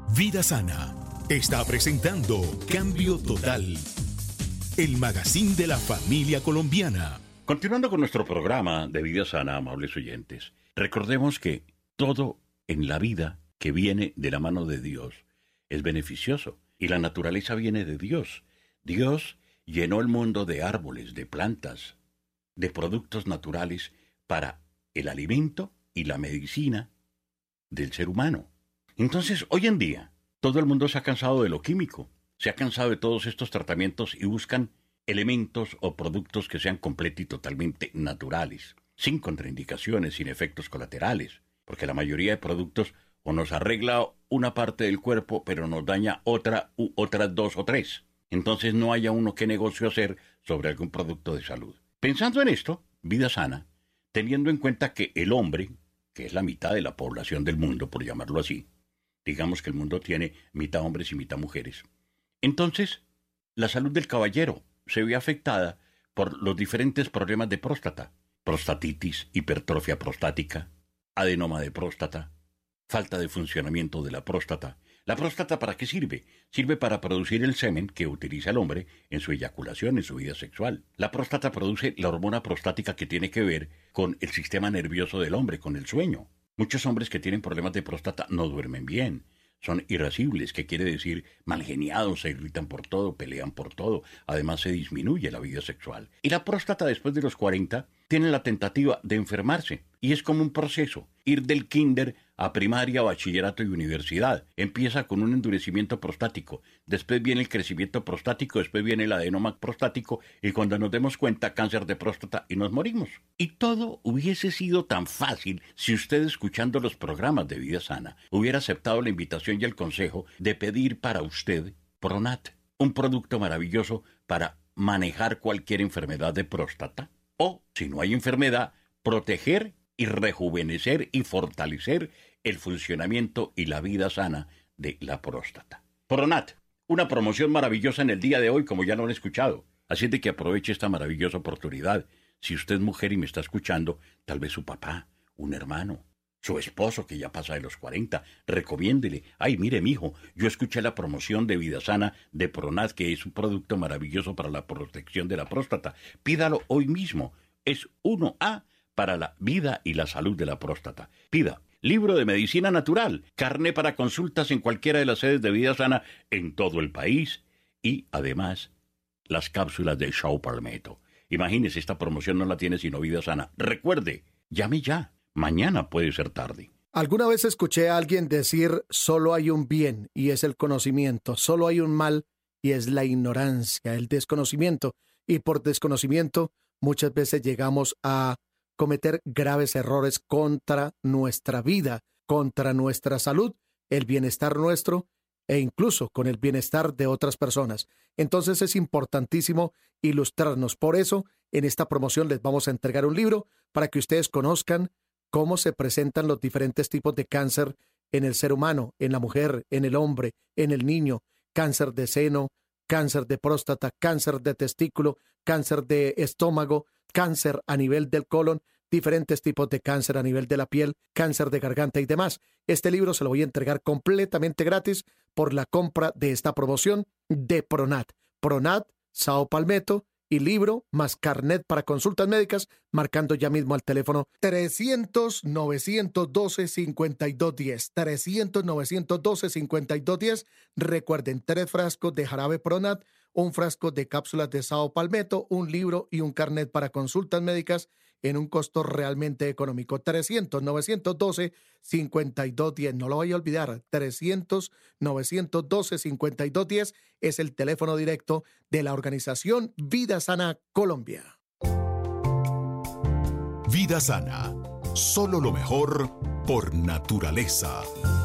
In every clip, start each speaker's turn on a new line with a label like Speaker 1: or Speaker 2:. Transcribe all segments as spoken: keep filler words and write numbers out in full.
Speaker 1: Vida Sana está presentando Cambio Total, el magazine de la familia colombiana.
Speaker 2: Continuando con nuestro programa de Vida Sana, amables oyentes, recordemos que todo en la vida que viene de la mano de Dios es beneficioso y la naturaleza viene de Dios. Dios llenó el mundo de árboles, de plantas, de productos naturales para el alimento y la medicina del ser humano. Entonces, hoy en día, todo el mundo se ha cansado de lo químico, se ha cansado de todos estos tratamientos y buscan elementos o productos que sean completos y totalmente naturales, sin contraindicaciones, sin efectos colaterales, porque la mayoría de productos o nos arregla una parte del cuerpo, pero nos daña otra u otras dos o tres. Entonces no haya uno qué negocio hacer sobre algún producto de salud. Pensando en esto, Vida Sana, teniendo en cuenta que el hombre, que es la mitad de la población del mundo, por llamarlo así, digamos que el mundo tiene mitad hombres y mitad mujeres. Entonces, la salud del caballero se ve afectada por los diferentes problemas de próstata, prostatitis, hipertrofia prostática, adenoma de próstata, falta de funcionamiento de la próstata. ¿La próstata para qué sirve? Sirve para producir el semen que utiliza el hombre en su eyaculación, en su vida sexual. La próstata produce la hormona prostática que tiene que ver con el sistema nervioso del hombre, con el sueño. Muchos hombres que tienen problemas de próstata no duermen bien, son irascibles, que quiere decir malgeniados, se irritan por todo, pelean por todo, además se disminuye la vida sexual. Y la próstata después de los cuarenta tiene la tentativa de enfermarse, y es como un proceso, ir del kinder a primaria, bachillerato y universidad. Empieza con un endurecimiento prostático, después viene el crecimiento prostático, después viene el adenoma prostático, y cuando nos demos cuenta, cáncer de próstata y nos morimos. Y todo hubiese sido tan fácil si usted, escuchando los programas de Vida Sana, hubiera aceptado la invitación y el consejo de pedir para usted Pronat, un producto maravilloso para manejar cualquier enfermedad de próstata, o, si no hay enfermedad, proteger y rejuvenecer y fortalecer el funcionamiento y la vida sana de la próstata. Pronat, una promoción maravillosa en el día de hoy, como ya lo han escuchado. Así de que aproveche esta maravillosa oportunidad. Si usted es mujer y me está escuchando, tal vez su papá, un hermano, su esposo que ya pasa de los cuarenta, recomiéndele. Ay, mire, mijo, yo escuché la promoción de Vida Sana de Pronat, que es un producto maravilloso para la protección de la próstata. Pídalo hoy mismo. Es uno A para la vida y la salud de la próstata. Pida libro de medicina natural, carné para consultas en cualquiera de las sedes de Vida Sana en todo el país y, además, las cápsulas de Sao Palmetto. Imagínese, esta promoción no la tiene sino Vida Sana. Recuerde, llame ya. Mañana puede ser tarde.
Speaker 3: Alguna vez escuché a alguien decir, solo hay un bien y es el conocimiento, solo hay un mal y es la ignorancia, el desconocimiento. Y por desconocimiento muchas veces llegamos a cometer graves errores contra nuestra vida, contra nuestra salud, el bienestar nuestro e incluso con el bienestar de otras personas. Entonces es importantísimo ilustrarnos. Por eso, en esta promoción les vamos a entregar un libro para que ustedes conozcan cómo se presentan los diferentes tipos de cáncer en el ser humano, en la mujer, en el hombre, en el niño, cáncer de seno, cáncer de próstata, cáncer de testículo, cáncer de estómago, cáncer a nivel del colon, diferentes tipos de cáncer a nivel de la piel, cáncer de garganta y demás. Este libro se lo voy a entregar completamente gratis por la compra de esta promoción de Pronat. Pronat, Sao Palmetto y libro más carnet para consultas médicas, marcando ya mismo al teléfono trescientos, novecientos doce, cincuenta y dos diez. trescientos, novecientos doce, cincuenta y dos diez. Recuerden, tres frascos de jarabe Pronat, un frasco de cápsulas de Sao Palmetto, un libro y un carnet para consultas médicas en un costo realmente económico. trescientos, novecientos doce, cincuenta y dos diez. No lo vaya a olvidar. trescientos, novecientos doce, cincuenta y dos diez es el teléfono directo de la organización Vida Sana Colombia.
Speaker 1: Vida Sana. Solo lo mejor por naturaleza.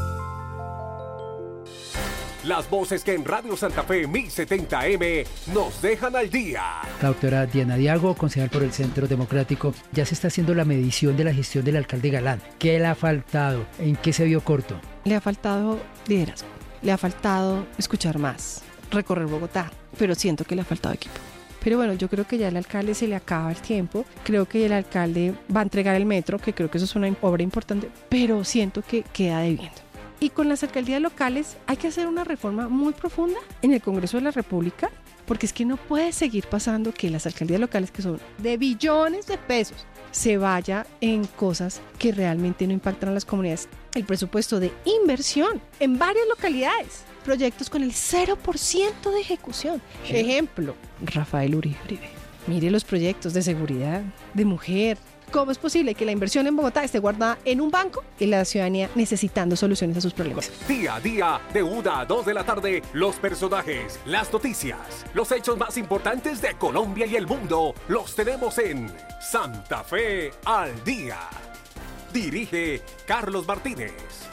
Speaker 4: Las voces que en Radio Santa Fe mil setenta eme nos dejan al día.
Speaker 5: La doctora Diana Diago, concejal por el Centro Democrático, ya se está haciendo la medición de la gestión del alcalde Galán. ¿Qué le ha faltado? ¿En qué se vio corto?
Speaker 6: Le ha faltado liderazgo, le ha faltado escuchar más, recorrer Bogotá, pero siento que le ha faltado equipo. Pero bueno, yo creo que ya al alcalde se le acaba el tiempo, creo que el alcalde va a entregar el metro, que creo que eso es una obra importante, pero siento que queda debiendo. Y con las alcaldías locales hay que hacer una reforma muy profunda en el Congreso de la República, porque es que no puede seguir pasando que las alcaldías locales, que son de billones de pesos, se vaya en cosas que realmente no impactan a las comunidades. El presupuesto de inversión en varias localidades, proyectos con el cero por ciento de ejecución. ¿Sí? Ejemplo, Rafael Uribe. Mire los proyectos de seguridad, de mujer. ¿Cómo es posible que la inversión en Bogotá esté guardada en un banco y la ciudadanía necesitando soluciones a sus problemas?
Speaker 4: Día a día, de una a dos de la tarde, los personajes, las noticias, los hechos más importantes de Colombia y el mundo, los tenemos en Santa Fe al Día. Dirige Carlos Martínez.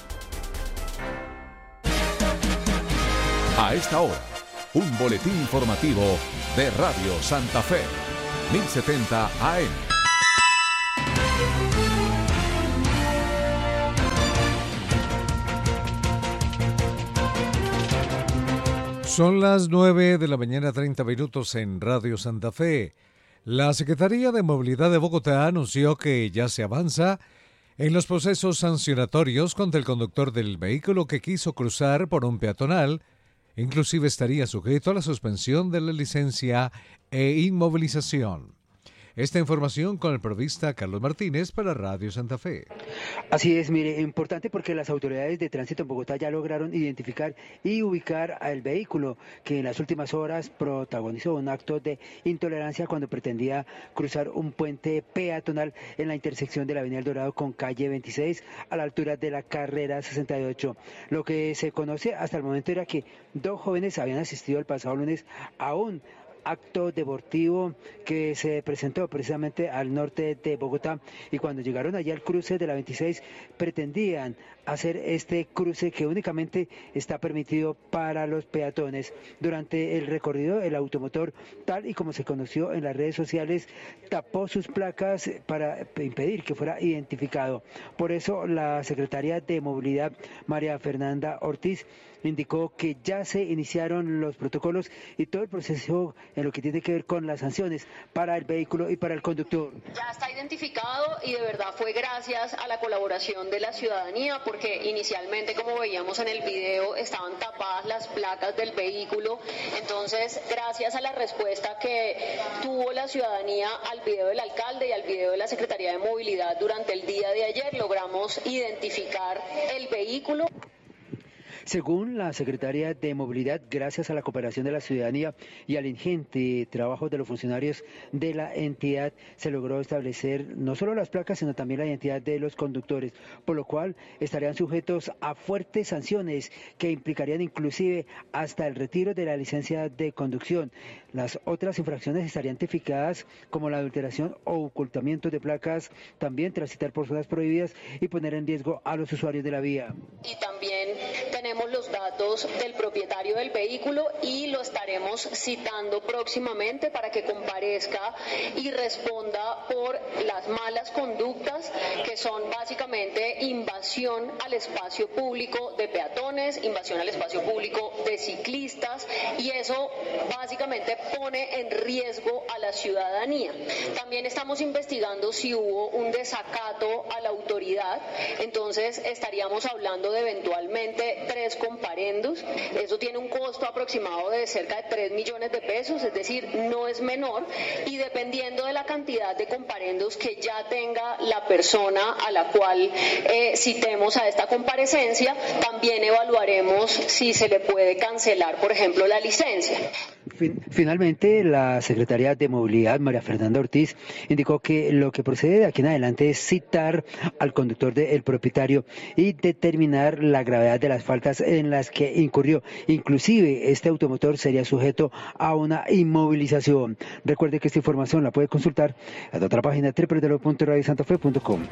Speaker 7: A esta hora, un boletín informativo de Radio Santa Fe, mil setenta A M.
Speaker 8: Son las nueve de la mañana, treinta minutos en Radio Santa Fe. La Secretaría de Movilidad de Bogotá anunció que ya se avanza en los procesos sancionatorios contra el conductor del vehículo que quiso cruzar por un peatonal. Inclusive estaría sujeto a la suspensión de la licencia e inmovilización. Esta información con el periodista Carlos Martínez para Radio Santa Fe.
Speaker 9: Así es, mire, importante porque las autoridades de tránsito en Bogotá ya lograron identificar y ubicar al vehículo que en las últimas horas protagonizó un acto de intolerancia cuando pretendía cruzar un puente peatonal en la intersección de la Avenida El Dorado con calle veintiséis a la altura de la carrera sesenta y ocho. Lo que se conoce hasta el momento era que dos jóvenes habían asistido el pasado lunes a un acto deportivo que se presentó precisamente al norte de Bogotá, y cuando llegaron allá al cruce de la veintiséis pretendían hacer este cruce que únicamente está permitido para los peatones. Durante el recorrido, el automotor, tal y como se conoció en las redes sociales, tapó sus placas para impedir que fuera identificado. Por eso la secretaria de Movilidad, María Fernanda Ortiz, indicó que ya se iniciaron los protocolos y todo el proceso en lo que tiene que ver con las sanciones para el vehículo y para el conductor.
Speaker 10: Ya está identificado y de verdad fue gracias a la colaboración de la ciudadanía, porque inicialmente, como veíamos en el video, estaban tapadas las placas del vehículo. Entonces, gracias a la respuesta que tuvo la ciudadanía al video del alcalde y al video de la Secretaría de Movilidad durante el día de ayer, logramos identificar el vehículo.
Speaker 9: Según la Secretaría de Movilidad, gracias a la cooperación de la ciudadanía y al ingente trabajo de los funcionarios de la entidad, se logró establecer no solo las placas, sino también la identidad de los conductores, por lo cual estarían sujetos a fuertes sanciones que implicarían inclusive hasta el retiro de la licencia de conducción. Las otras infracciones estarían tipificadas como la adulteración o ocultamiento de placas, también transitar por zonas prohibidas y poner en riesgo a los usuarios de la vía.
Speaker 10: Y también tenemos los datos del propietario del vehículo y lo estaremos citando próximamente para que comparezca y responda por las malas conductas, que son básicamente invasión al espacio público de peatones, invasión al espacio público de ciclistas, y eso básicamente pone en riesgo a la ciudadanía. También estamos investigando si hubo un desacato a la autoridad, entonces estaríamos hablando de eventualmente tres comparendos. Eso tiene un costo aproximado de cerca de tres millones de pesos, es decir, no es menor, y dependiendo de la cantidad de comparendos que ya tenga la persona a la cual eh, citemos a esta comparecencia, también evaluaremos si se le puede cancelar, por ejemplo, la licencia.
Speaker 9: Finalmente, la Secretaría de Movilidad, María Fernanda Ortiz, indicó que lo que procede de aquí en adelante es citar al conductor del propietario y determinar la gravedad de las faltas en las que incurrió. Inclusive, este automotor sería sujeto a una inmovilización. Recuerde que esta información la puede consultar en otra página, doble u doble u doble u punto radio santa fe punto com.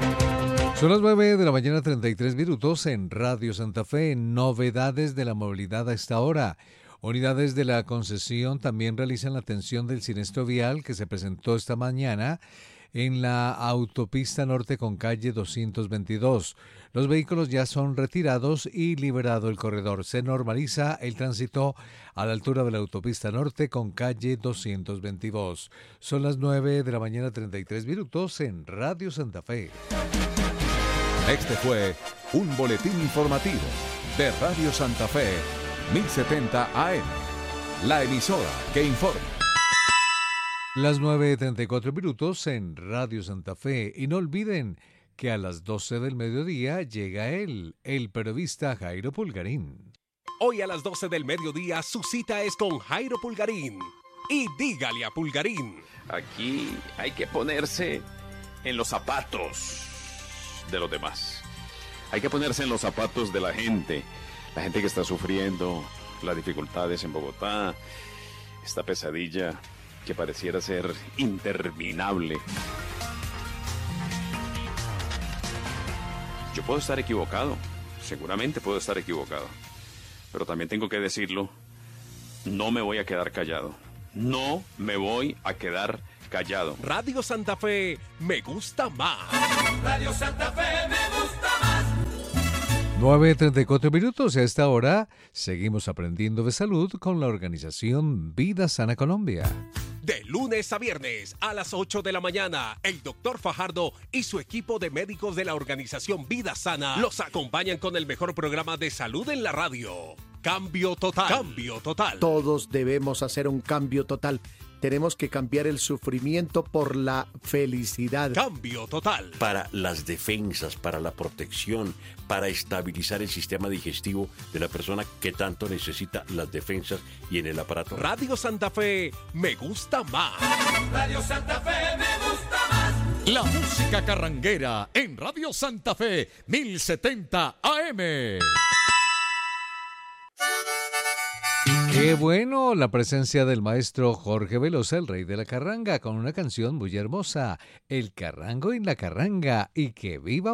Speaker 8: Son las nueve de la mañana, treinta y tres minutos en Radio Santa Fe. Novedades de la movilidad a esta hora. Unidades de la concesión también realizan la atención del siniestro vial que se presentó esta mañana en la autopista norte con calle doscientos veintidós. Los vehículos ya son retirados y liberado el corredor. Se normaliza el tránsito a la altura de la autopista norte con calle doscientos veintidós. Son las nueve de la mañana, treinta y tres minutos en Radio Santa Fe.
Speaker 7: Este fue un boletín informativo de Radio Santa Fe, mil setenta A M, la emisora que informa.
Speaker 8: Las nueve y treinta y cuatro minutos en Radio Santa Fe. Y no olviden que a las doce del mediodía llega él, el periodista Jairo Pulgarín.
Speaker 4: Hoy a las doce del mediodía su cita es con Jairo Pulgarín. Y dígale a Pulgarín.
Speaker 11: Aquí hay que ponerse en los zapatos de los demás. Hay que ponerse en los zapatos de la gente. La gente que está sufriendo las dificultades en Bogotá. Esta pesadilla que pareciera ser interminable. Yo puedo estar equivocado. Seguramente puedo estar equivocado. Pero también tengo que decirlo. No me voy a quedar callado. No me voy a quedar callado.
Speaker 4: Radio Santa Fe me gusta más.
Speaker 12: Radio Santa Fe me gusta más.
Speaker 8: nueve y treinta y cuatro minutos. A esta hora seguimos aprendiendo de salud con la organización Vida Sana Colombia.
Speaker 4: De lunes a viernes a las ocho de la mañana, el doctor Fajardo y su equipo de médicos de la organización Vida Sana los acompañan con el mejor programa de salud en la radio. Cambio total. Cambio total.
Speaker 3: Todos debemos hacer un cambio total. Tenemos que cambiar el sufrimiento por la felicidad.
Speaker 4: Cambio total.
Speaker 2: Para las defensas, para la protección, para estabilizar el sistema digestivo de la persona que tanto necesita las defensas y en el aparato.
Speaker 4: Radio Santa Fe me gusta más.
Speaker 12: Radio Santa Fe me gusta más.
Speaker 7: La música carranguera en Radio Santa Fe, mil setenta A M.
Speaker 8: Qué bueno la presencia del maestro Jorge Velosa, el rey de la carranga, con una canción muy hermosa, El Carrango y la Carranga, y que viva